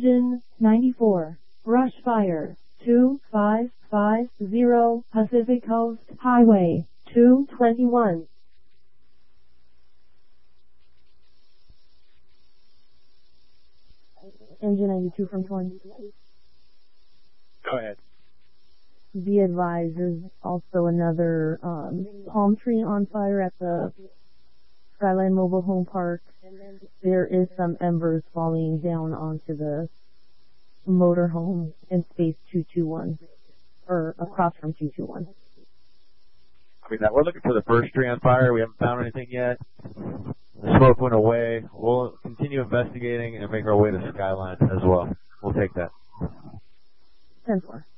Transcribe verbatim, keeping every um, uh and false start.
Engine ninety-four. Brush fire. two five five zero Pacific Coast Highway two twenty-one. Engine ninety-two from twenty. Go ahead. Be advised, there's also another um, palm tree on fire at the Skyline Mobile Home Park. There is some embers falling down onto the motorhome in space two two one, or across from two two one. I mean, that we're looking for the first tree on fire. We haven't found anything yet. The smoke went away. We'll continue investigating and make our way to Skyline as well. We'll take that. ten four.